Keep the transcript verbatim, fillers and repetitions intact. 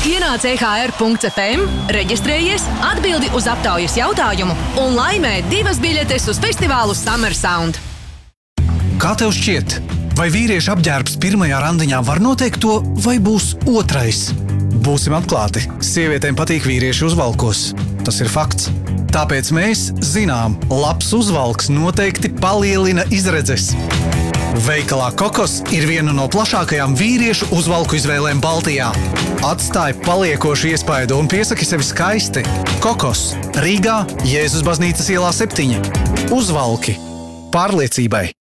Ienāc e ha er punkts ef em, reģistrējies, atbildi uz aptaujas jautājumu un laimē divas biļetes uz festivālu Summer Sound. Kā tev šķiet, vai vīrieša apģērbs pirmajā randiņā var noteikt to, vai būs otrais? Būsim atklāti, sievietēm patīk vīrieši uzvalkos. Tas ir fakts. Tāpēc mēs zinām, labs uzvalks noteikti palielina izredzes. Veikalā Kokos ir viena no plašākajām vīriešu uzvalku izvēlēm Baltijā. Atstāj paliekošu iespaidu un piesaki sevi skaisti. Kokos, Rīgā, Jēzus baznīcas ielā septiņi. Uzvalki pārliecībai.